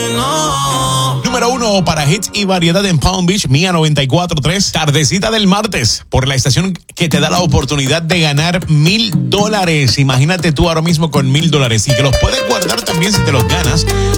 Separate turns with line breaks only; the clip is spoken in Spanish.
Número 1 para hits y variedad en Palm Beach, Mía 94.3. Tardecita del martes por la estación que te da la oportunidad de ganar $1,000. Imagínate tú ahora mismo con $1,000 y que los puedes guardar también si te los ganas.